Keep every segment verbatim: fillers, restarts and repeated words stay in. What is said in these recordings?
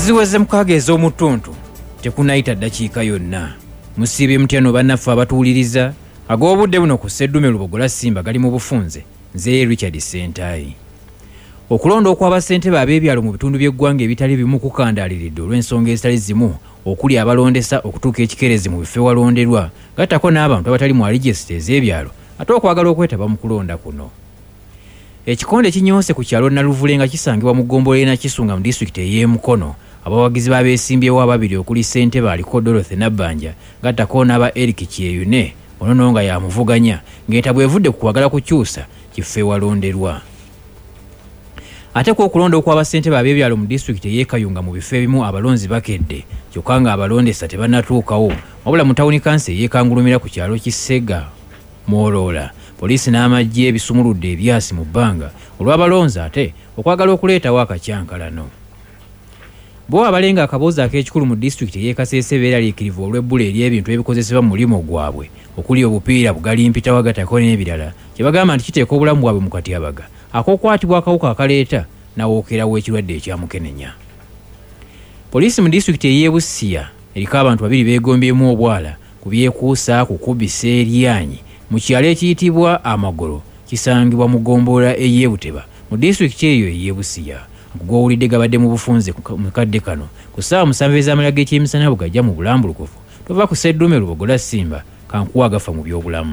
Ziweze mukaaga ez'omutuntu tekunayita ddakiika yonna. Musiibye mutyano bannaffe abatuwuliriza ag'obudde buno ku Sseddume Lubogola Simba gali mu bufunze. Nze Richard Sentayi. Okulonda okw'abassentebe ab'ebyalo mu bitundu by'eggwanga ebitali bimu kukandaaliridde olw'ensonga ezitali zimu okuli abalondesa okutuuka ekikeerezi mu bifo ewalonderwa gattako n'abantu abatali mu alijisita ez'ebyalo ate okwagala okwetaba mu kulonda kuno. Ekikonde kinyoose ku kyalo Naluvule nga kisangibwa mu ggombolola e Nakisunga mu disitulikiti ey'e Mukono. Abawagizi b'abeesimbyewo ababiri okuli ssentebe aliko Dorothy Nabbanja gattako n'aba Eric Kyeyune ono nga yamuvuganya ng'entabwe evudde ku kwagala kukyusa kifo ewalonderwa. Ate ko okulonda okw'abassentebe ab'ebyalo mu disitulikiti ey'e Kayunga mu bifo ebimu abalonzi bakedde kyokka nga abalondesa tebannatuukawo wabula mu tawuni kansi eyeekangulumira ku kyalo Kisega Morola. Poliisi n'amagye ebisumuludde ebyasi mu bbanga olw'abalonzi ate okwagala okuleetawo akacyankalano. Bo abalenga akaboozi ak'ekikulu mu disitulikiti ey'e Kasese beeraliikirivu olw'ebbula ery'ebintu ebikozesebwa mu mulimo gwabwe okuli obupiira bugalimpita wagatako n'ebirala kye bagamba nti kiteeka obulamu bwabwe mu katyabaga ak'okwatibwa akawuka akaleeta n'awookerawo ekirwadde ekyamukenenya. Poliisi mu disitulikiti ey'e Busia eriko abantu babiri beegombyemu obwala ku byekuusa ku kubisa eryanyi mu kyalo ekiyitibwa Amagolo kisangibwa mu ggombolola ey'e Buteba mu disitulikiti eyo ey'e Busia. Gw'owulidde gabadde mu bufunze mu kadde kano ku ssaawa musanvu ez'amalala g'ekyemisana bugajja mu bulambulukufu tova ku Sseddume Lubogola Simba kankuwa agafa mu by'obulamu.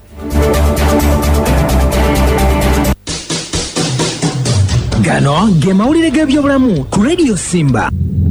Gano ge mawulire g'ebyobulamu ku Radio Simba.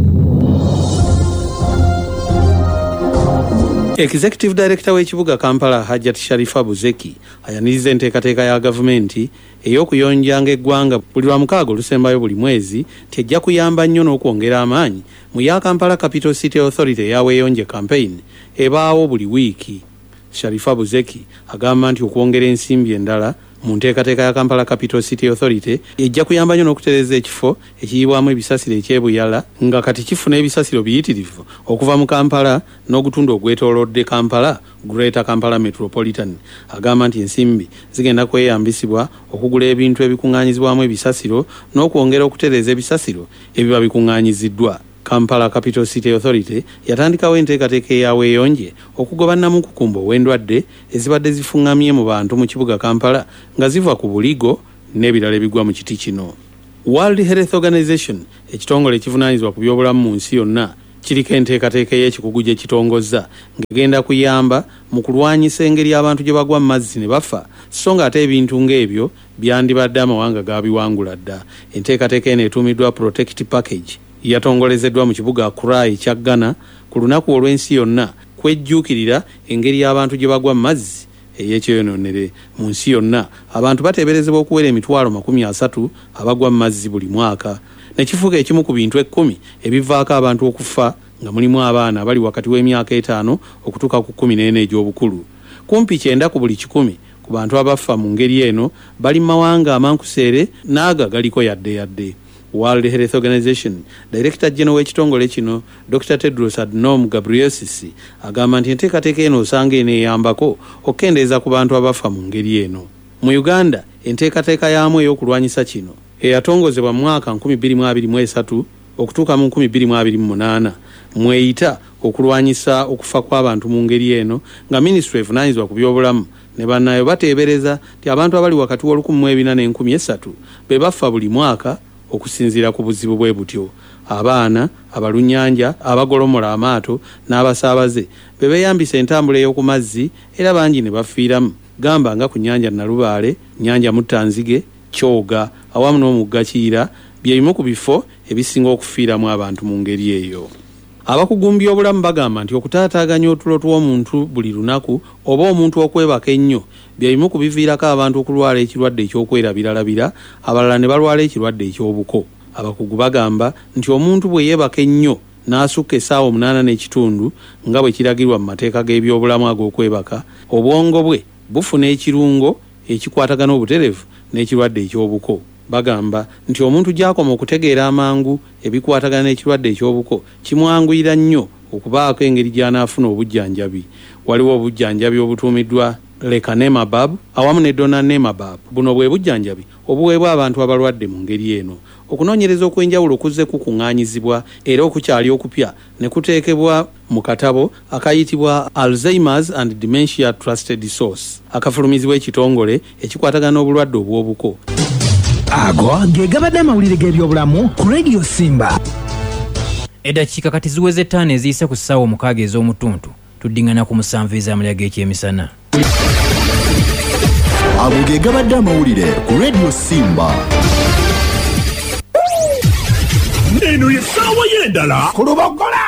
Executive Director w'ekibuga Kampala Hajjat Sharifa Buzeki ayaniriza enteekateeka ya gavumenti ey'okuyonjanga eggwanga buli lwa mukaaga olusembayo buli mwezi tejja kuyamba nnyo n'okwongera amaanyi mu ya Kampala Capital City Authority eyaweeyonje campaign ebaawo buli wiiki. Sharifa Buzeki agamba nti okwongera ensimbi endala mu nteekateeka ya Kampala Capital City Authority ejja kuyamba nnyo n'okutereeza ekifo ekiyibwamu ebisasiro ekyebuyala nga kati kifuna ebisasiro biyitirivu okuva mu Kampala n'ogutundu ogwetoolodde Kampala Greater Kampala Metropolitan. Agamba nti ensimbi zigenda kweyambisibwa okugula ebintu ebikuŋŋaanyizibwamu ebisasiro n'okwongera okutereeza ebisasiro ebiba bikuŋŋaanyiziddwa. Kampala Capital City Authority yatandikawo enteekateeka eyaweeyonje okugoba nnamukukumbo w'endwadde ezibadde zifuŋŋamye mu bantu mu kibuga Kampala nga ziva ku buligo n'ebirala ebigwa mu kiti kino. World Health Organization ekitongole ekivunaanyizibwa ku by'obulamu mu nsi yonna kiriko enteekateeka y'ekikugu gye kitongozza ng'egenda kuyamba mu kulwanyisa engeri abantu gye bagwa mu mazzi ne bafa so nga ate ebintu ng'ebyo byandibadde amawanga gaabiwangula dda. Enteekateeka eno etuumiddwa Protect Package yatongolezeddwa mu kibuga Accra ekya Ghana ku lunaku olw'ensi yonna kwejjuukirira engeri y'abantu gye bagwa mu mazzi ey'ekyonoonere. Mu nsi yonna abantu bateeberezebwa okuwera emitwalo makumi asatu abagwa mu mazzi buli mwaka ne kifuuka ekimu ku bintu ekkumi ebivaako abantu okufa nga mulimu abaana abali wakati w'emyaka etaano okutuuka ku kkumi n'ena egy'obukulu. Kumpi kyenda ku buli kikumi ku bantu abafa mu ngeri eno bali mu mawanga amankuseere n'aga galiko yadde yadde. World Health Organization Director General w'ekitongole kino Doctor Tedros Adhanom Ghebreyesus agamba nti enteekateeka eno osanga eneeyambako okukendeeza ku bantu abafa mu ngeri eno. Mu Uganda enteekateeka yaamu ey'okulwanyisa kino eyatongozebwa mu mwaka nkumi bbiri mu abiri mu esatu okutuuka mu nkumi bbiri mu abiri mu munaana mweyita okulwanyisa okufa kw'abantu mu ngeri eno nga Ministry evunaanyizibwa ku by'obulamu ne bannayo bateebereza nti abantu abali wakati w'olukumi mu ebina n'enkumi esatu be bafa buli mwaka okusinziira ku buzibu bwe butyo. Abaana, abalunnyanja, abagolomola amaato n'abasaabaze be beeyambisa entambula ey'oku mazzi era bangi ne bafiiramu. Gamba nga ku nnyanja Nalubaale, nnyanja Muttanzige, Kyoga awamu n'omugga Kiyira bye bimu ku bifo ebisinga okufiiramu abantu mu ngeri eyo. Abakugu by'obulamu bagamba nti okutaataaganya otulo tw'omuntu buli lunaku oba omuntu okwebaka ennyo bye bimu ku biviirako abantu okulwala ekirwadde eky'okwerabiralabira abalala ne balwala ekirwadde eky'obuko. Abakugu bagamba nti omuntu bwe yeebaka ennyo n'asukka essaawa omunaana n'ekitundu nga bwe kiragirwa mu mateeka g'ebyobulamu ag'okwebaka obwongo bwe bufuna ekirungo ekikwatagana obutereevu n'ekirwadde eky'obuko. Bagamba nti omuntu gy'akoma okutegeera amangu ebikwatagana n'ekirwadde eky'obuko kimwanguyira nnyo okubaako engeri gy'anaafuna obujjanjabi. Waliwo obujjanjabi obutuumiddwa lecanemabab awamu ne donanemabab. Buno bwe bujjanjabi obuweebwa abantu abalwadde mu ngeri eno. Okunoonyereza okw'enjawulo kuzze kukuŋŋaanyizibwa era okukyali okupya ne kuteekebwa mu katabo akayitibwa Alzheimer's and Dementia Trusted Source akafulumizibwa ekitongole ekikwatagana n'obulwadde obw'obuko. Ago ge gabadde amawulire g'ebyobulamu ku Radio Simba. Eddakiika kati ziweze ttaano eziyise ku ssaawa omukaaga ez'omutuntu tuddingana ku musanvu ez'amalya g'ekyemisana. Ago ge gabadde amawulire ku Radio Simba. Eno ye ssaawa y'endala ku Lubogola